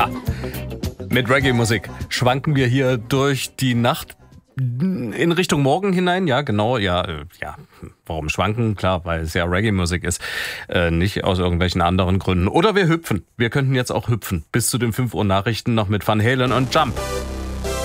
Mit Reggae-Musik schwanken wir hier durch die Nacht in Richtung Morgen hinein. Ja, genau, ja. Warum schwanken? Klar, weil es ja Reggae-Musik ist, nicht aus irgendwelchen anderen Gründen. Oder wir hüpfen. Wir könnten jetzt auch hüpfen. Bis zu den 5 Uhr Nachrichten noch mit Van Halen und Jump.